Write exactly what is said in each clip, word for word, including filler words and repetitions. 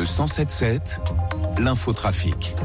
Le cent sept sept, l'infotrafic.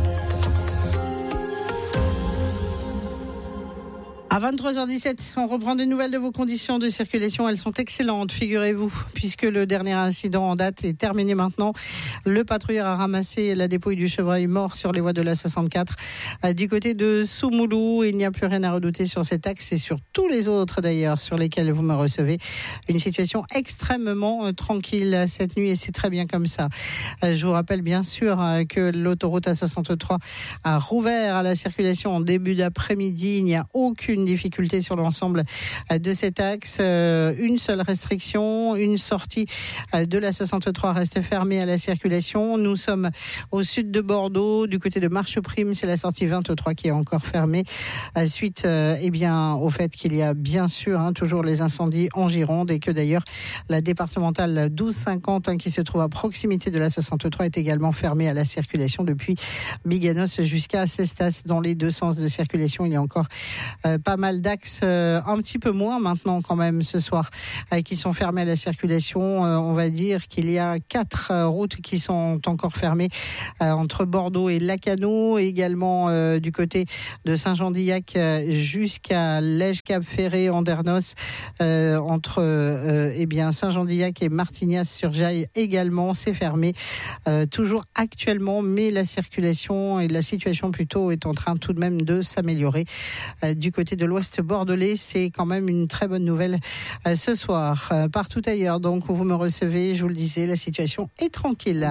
À vingt-trois heures dix-sept, on reprend des nouvelles de vos conditions de circulation. Elles sont excellentes, figurez-vous, puisque le dernier incident en date est terminé maintenant. Le patrouilleur a ramassé la dépouille du chevreuil mort sur les voies de la soixante-quatre. Du côté de Soumoulou, il n'y a plus rien à redouter sur cet axe et sur tous les autres d'ailleurs sur lesquels vous me recevez. Une situation extrêmement tranquille cette nuit et c'est très bien comme ça. Je vous rappelle bien sûr que l'autoroute A soixante-trois a rouvert à la circulation en début d'après-midi. Il n'y a aucune difficulté sur l'ensemble de cet axe. Une seule restriction, une sortie de la soixante-trois reste fermée à la circulation. Nous sommes au sud de Bordeaux, du côté de Marcheprime, c'est la sortie vingt-trois qui est encore fermée, suite eh bien, au fait qu'il y a bien sûr hein, toujours les incendies en Gironde et que d'ailleurs la départementale douze cinquante hein, qui se trouve à proximité de la soixante-trois est également fermée à la circulation depuis Biganos jusqu'à Cestas. Dans les deux sens de circulation, il y a encore euh, pas mal d'axes, euh, un petit peu moins maintenant quand même ce soir, euh, qui sont fermés à la circulation. Euh, on va dire qu'il y a quatre euh, routes qui sont encore fermées euh, entre Bordeaux et Lacanau, et également euh, du côté de Saint-Jean-d'Illac euh, jusqu'à Lège-Cap-Ferré, Andernos, euh, entre euh, eh bien Saint-Jean-d'Illac et Martignas-sur-Jaille également, c'est fermé euh, toujours actuellement, mais la circulation et la situation plutôt est en train tout de même de s'améliorer. Euh, du côté de l'ouest bordelais, c'est quand même une très bonne nouvelle euh, ce soir. Euh, partout ailleurs, donc, où vous me recevez, je vous le disais, la situation est tranquille.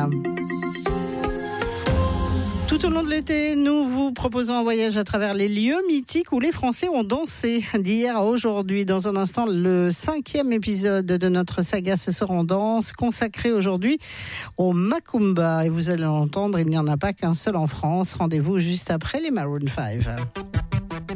Tout au long de l'été, nous vous proposons un voyage à travers les lieux mythiques où les Français ont dansé d'hier à aujourd'hui. Dans un instant, le cinquième épisode de notre saga Ce soir en danse, consacré aujourd'hui au Macumba. Et vous allez l'entendre, il n'y en a pas qu'un seul en France. Rendez-vous juste après les Maroon five.